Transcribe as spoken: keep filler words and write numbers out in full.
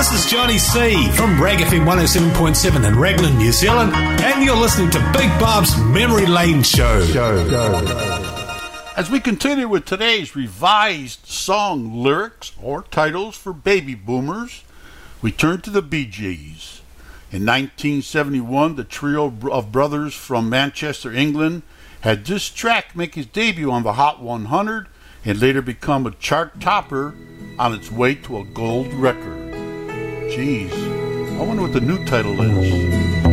This is Johnny C. from Rag F M one oh seven point seven in Raglan, New Zealand, and you're listening to Big Bob's Memory Lane Show. Show. As we continue with today's revised song lyrics or titles for baby boomers, we turn to the Bee Gees. In nineteen seventy-one, the trio of brothers from Manchester, England, had this track make its debut on the Hot one hundred and later become a chart topper on its way to a gold record. Jeez, I wonder what the new title is.